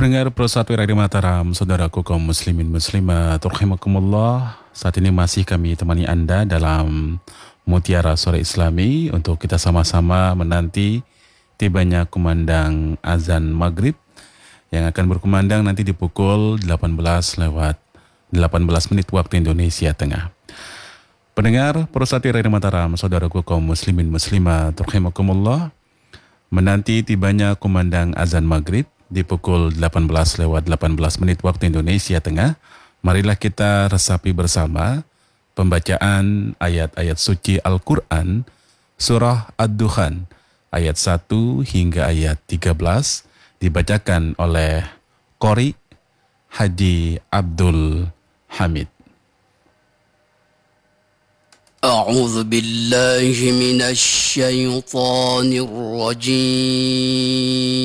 Pendengar Prosatu Radio Mataram, saudaraku kaum muslimin muslimat, rahimakumullah. Saat ini masih kami temani Anda dalam Mutiara Sore Islami untuk kita sama-sama menanti tibanya kumandang azan maghrib yang akan berkumandang nanti di pukul 18 lewat 18 menit waktu Indonesia Tengah. Pendengar Prosatu Radio Mataram, saudaraku kaum muslimin muslimat, rahimakumullah, menanti tibanya kumandang azan maghrib di pukul 18 lewat 18 menit waktu Indonesia Tengah. Marilah kita resapi bersama pembacaan ayat-ayat suci Al-Quran, Surah Ad-Dukhan, ayat 1 hingga ayat 13, dibacakan oleh Qori Haji Abdul Hamid. أعوذ بالله من الشيطان الرجيم